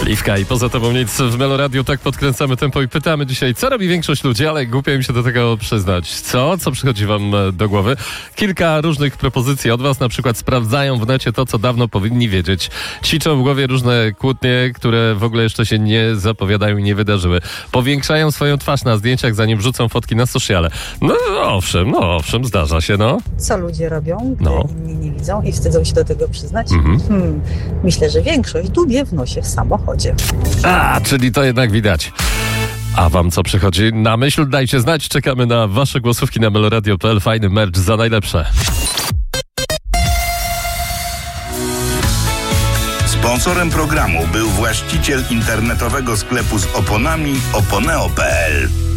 Oliwka i poza tobą nic w Meloradiu. Tak podkręcamy tempo i pytamy dzisiaj, co robi większość ludzi, ale głupio im się do tego przyznać. Co przychodzi wam do głowy? Kilka różnych propozycji od was, na przykład sprawdzają w necie to, co dawno powinni wiedzieć. Ćwiczą w głowie różne kłótnie, które w ogóle jeszcze się nie zapowiadają i nie wydarzyły. Powiększają swoją twarz na zdjęciach, zanim wrzucą fotki na sociale. No owszem, zdarza się, no. Co ludzie robią, gdy inni nie widzą i wstydzą się do tego przyznać? Myślę, że większość dubie w nosie w samochodzie. Czyli to jednak widać. A wam co przychodzi na myśl? Dajcie znać. Czekamy na wasze głosówki na meloradio.pl. Fajny merch za najlepsze. Sponsorem programu był właściciel internetowego sklepu z oponami oponeo.pl.